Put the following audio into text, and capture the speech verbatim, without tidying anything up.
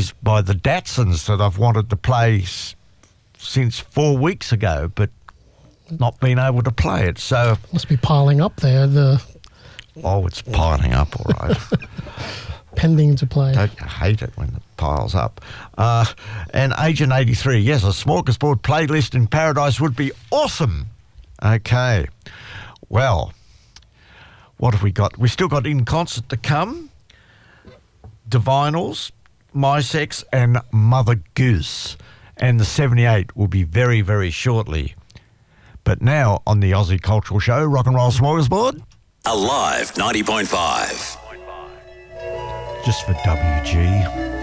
is by the Datsuns that I've wanted to play s- since four weeks ago, but not been able to play it. So Must be piling up there, the oh, it's piling up, all right. pending to play. Don't you hate it when it piles up? Uh, and Agent eighty-three, yes, a smorgasbord playlist in Paradise would be awesome. Okay, well, what have we got? We still got In Concert to come, Divinals, My Sex, and Mother Goose. And the seventy-eight will be very, very shortly. But now on the Aussie Cultural Show, Rock and Roll Smorgasbord. Alive ninety point five. Just for W G.